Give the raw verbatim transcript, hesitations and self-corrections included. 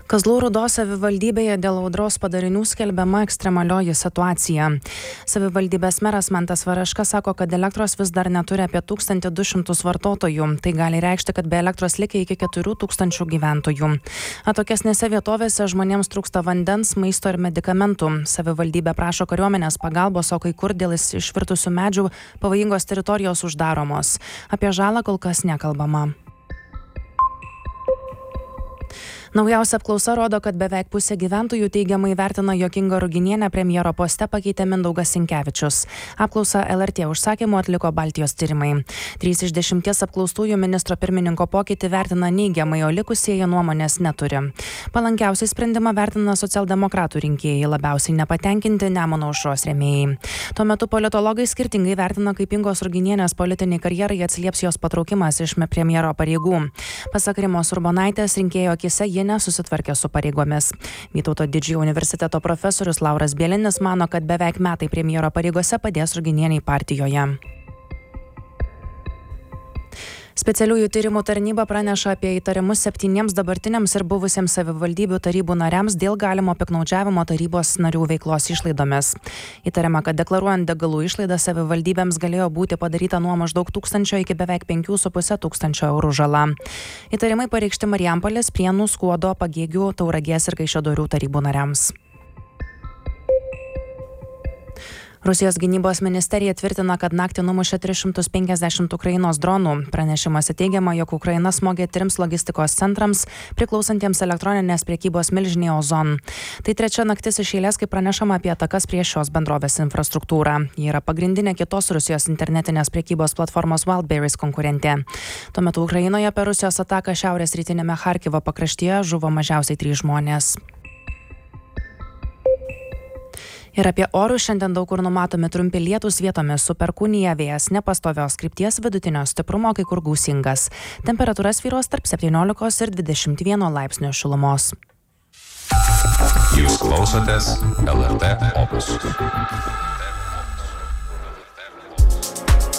Kazlų Rūdos savivaldybėje dėl audros padarinių skelbiama ekstremalioji situacija. Savivaldybės meras Mantas Varaška sako, kad elektros vis dar neturi apie tūkstantį du šimtus vartotojų. Tai gali reikšti, kad be elektros likę iki keturių tūkstančių gyventojų. Atokesnėse vietovėse žmonėms trūksta vandens, maisto ir medikamentų. Savivaldybė prašo kariuomenės pagalbos, o kai kur dėl išvirtusių medžių pavojingos teritorijos uždaromos. Apie žalą kol kas nekalbama. Naujausia apklausa rodo, kad beveik pusė gyventojų teigiamai vertina, jog Ingą Ruginienę premjero poste pakeitė Mindaugas Sinkevičius. Apklausą L R T užsakymu atliko Baltijos tyrimai. Trys iš dešimties apklaustųjų ministro pirmininko pokytį vertina neigiamai, o likusieji nuomonės neturi. Palankiausiai sprendimą vertina socialdemokratų rinkėjai, labiausiai nepatenkinti Nemuno aušros rėmėjai. Tuo metu politologai skirtingai vertina, kaip Ingos Ruginienės politiniai karjerai atsilieps jos patraukimas iš premjero pareigų. Pasak Rimos Urbonaitės, rinkėjo akise ji nesusitvarkė su pareigomis. Vytauto Didžiojo universiteto profesorius Lauras Bielinis mano, kad beveik metai premjero pareigose padės Ruginienei partijoje. Specialiųjų tyrimų tarnyba praneša apie įtarimus septyniems dabartiniams ir buvusiems savivaldybių tarybų nariams dėl galimo piktnaudžiavimo tarybos narių veiklos išlaidomis. Įtariama, kad deklaruojant degalų išlaidas savivaldybėms galėjo būti padaryta nuo maždaug tūkstančio iki beveik penkių su puse tūkstančio eurų žala. Įtarimai pareikšti Marijampolės, Prienų, Skuodo, Pagėgių, Tauragės ir Kaišiadorių tarybų nariams. Rusijos gynybos ministerija tvirtina, kad naktį numušė tris šimtus penkiasdešimt Ukrainos dronų. Pranešimuose teigiama, jog Ukraina smogė trims logistikos centrams priklausantiems elektroninės prekybos milžinei Ozon. Tai trečia naktis iš eilės, kai pranešama apie atakas prieš šios bendrovės infrastruktūrą. Ji yra pagrindinė kitos Rusijos internetinės prekybos platformos Wildberries konkurentė. Tuo metu Ukrainoje per Rusijos ataką šiaurės rytinėme Charkivo pakraštyje žuvo mažiausiai trys žmonės. Ir apie orus šiandien daug kur numatomi trumpi lietūs, vietomis su perkūnija, vėjas nepastovios krypties, vidutinio stiprumo, kai kur gūsingas. Temperatūra svyruos tarp septyniolikos ir dvidešimt vieno laipsnio šilumos. Jūs klausotės L R T Opus.